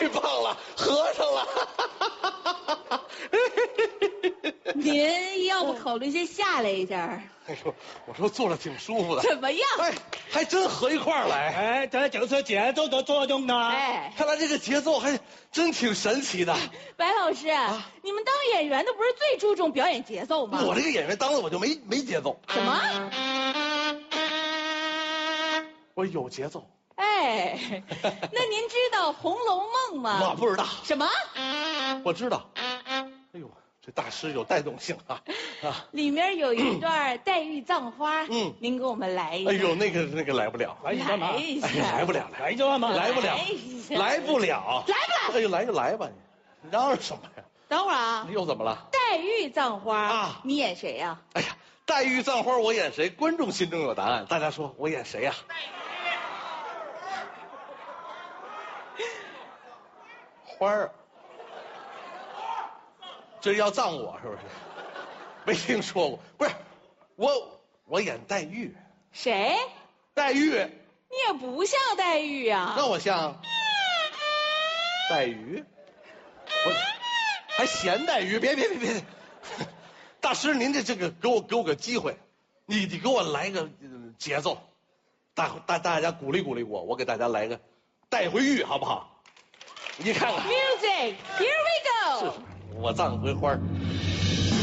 太棒了，合上了。 您要不考虑先下来一下？ 哎呦，我说坐着挺舒服的。 怎么样？ 哎，还真合一块儿来。 哎，这就是节奏的作用呢。 哎， 看来这个节奏还真挺神奇的。 白老师，你们当演员的不是最注重表演节奏吗？ 我这个演员当了我就没节奏。 什么？ 我有节奏。 哎，那您知道《红楼梦》吗？ 我不知道。 什么？ 我知道。哎呦，这大师有带动性啊！啊， 里面有一段黛玉葬花，您给我们来一下。 哎呦，那个来不了， 来一下嘛， 来一下， 来不了， 来一下嘛， 来不了，来不了， 来不了。 哎呦，来就来吧，你嚷嚷什么呀？ 等会儿啊， 又怎么了？ 黛玉葬花啊， 你演谁呀？ 哎呀，黛玉葬花，我演谁？观众心中有答案，大家说我演谁呀？花儿，这要葬我是不是？没听说过，不是，我演黛玉。 谁？ 黛玉。 你也不像黛玉啊。 那我像黛玉？我还嫌黛玉？别！大师，您这个给我个机会，你给我来个节奏，大家鼓励鼓励我，我给大家来个带回玉好不好？你看看 ，Music，Here we go。 是我葬回花儿。